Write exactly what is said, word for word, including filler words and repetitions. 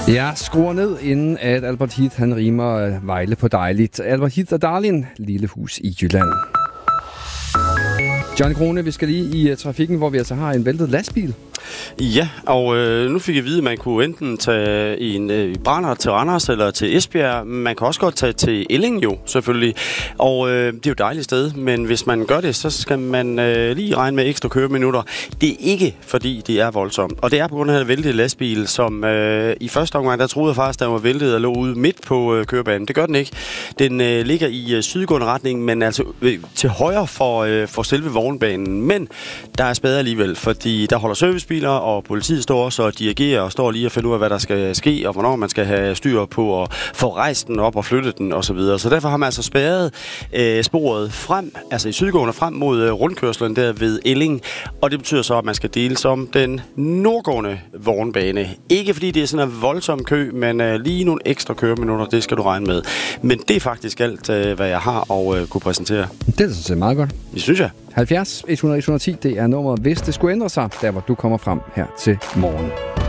Jeg skruer ned, inden at Albert Heath, han rimer Vejle på dejligt. Albert Heath og Darlin, lille hus i Jylland. Johnny Krone, vi skal lige i uh, trafikken, hvor vi altså har en væltet lastbil. Ja, og øh, nu fik jeg at vide, at man kunne enten tage i en øh, brænder til Randers eller til Esbjerg. Man kan også godt tage til Elling jo, selvfølgelig. Og øh, det er jo et dejligt sted, men hvis man gør det, så skal man øh, lige regne med ekstra køreminutter. Det er ikke, fordi det er voldsomt. Og det er på grund af den væltede lastbil, som øh, i første omgang, der troede jeg faktisk, der var væltet og lå ude midt på øh, kørebanen. Det gør den ikke. Den øh, ligger i øh, sydgående retning, men altså øh, til højre for, øh, for selve vognbanen. Men der er spade alligevel, fordi der holder servicebiler, og politiet står også og dirigerer og står lige og finder ud af, hvad der skal ske, og hvornår man skal have styr på at få rejst den op og flytte den osv. Så videre. Så derfor har man altså spærret øh, sporet frem, altså i sydgående frem mod øh, rundkørslen der ved Elling, og det betyder så, at man skal dele som den nordgående vognbane. Ikke fordi det er sådan en voldsom kø, men øh, lige nogle ekstra køreminutter, det skal du regne med. Men det er faktisk alt, øh, hvad jeg har at øh, kunne præsentere. Det er sådan meget godt. Det synes jeg. halvfjerds et hundrede et hundrede og ti, det er nummeret, hvis det skulle ændre sig, der hvor du kommer frem her til morgen.